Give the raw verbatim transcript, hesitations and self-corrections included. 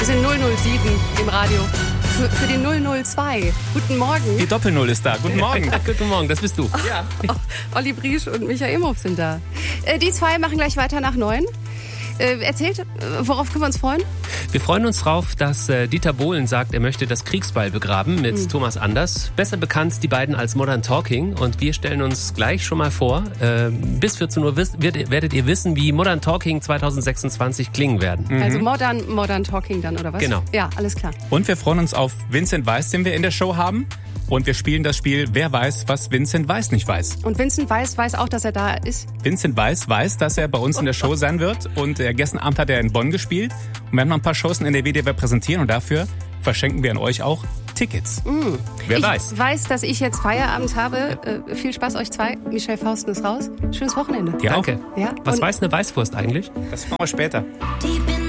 Wir sind null null sieben im Radio. Für, für den null null zwei. Guten Morgen. Die Doppel-Null ist da. Guten Morgen. Guten Morgen, das bist du. Ja. Olli Briesch und Michael Imhoff sind da. Äh, die zwei machen gleich weiter nach neun. Äh, erzählt, äh, worauf können wir uns freuen? Wir freuen uns drauf, dass äh, Dieter Bohlen sagt, er möchte das Kriegsbeil begraben mit mhm. Thomas Anders. Besser bekannt die beiden als Modern Talking. Und wir stellen uns gleich schon mal vor, äh, bis vierzehn Uhr wisst, werdet, werdet ihr wissen, wie Modern Talking zwanzig sechsundzwanzig klingen werden. Mhm. Also Modern, Modern Talking dann, oder was? Genau. Ja, alles klar. Und wir freuen uns auf Vincent Weiss, den wir in der Show haben. Und wir spielen das Spiel Wer weiß, was Vincent Weiss nicht weiß. Und Vincent Weiss weiß auch, dass er da ist? Vincent Weiss weiß, dass er bei uns in der Show sein wird. Und äh, gestern Abend hat er in Bonn gespielt. Und wir haben noch ein paar Shows in N R W, die wir präsentieren. Und dafür verschenken wir an euch auch Tickets. Mm. Wer ich weiß. Ich weiß, dass ich jetzt Feierabend habe. Äh, viel Spaß euch zwei. Michelle Fausten ist raus. Schönes Wochenende. Ja, danke. Ja? Was Und weiß eine Weißwurst eigentlich? Das machen wir später. Die